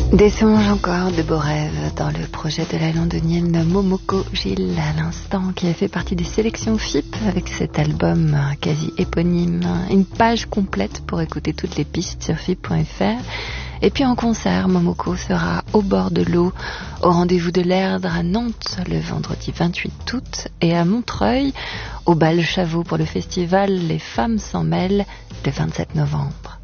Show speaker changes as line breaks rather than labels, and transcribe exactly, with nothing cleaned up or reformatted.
Des songes encore, de beaux rêves dans le projet de la londonienne Momoko Gilles à l'instant, qui a fait partie des sélections F I P avec cet album quasi éponyme. Une page complète pour écouter toutes les pistes sur F I P point F R. Et puis en concert, Momoko sera au bord de l'eau, au rendez-vous de l'Erdre à Nantes le vendredi vingt-huit août et à Montreuil, au Bal Chavot pour le festival Les Femmes s'en mêlent le vingt-sept novembre.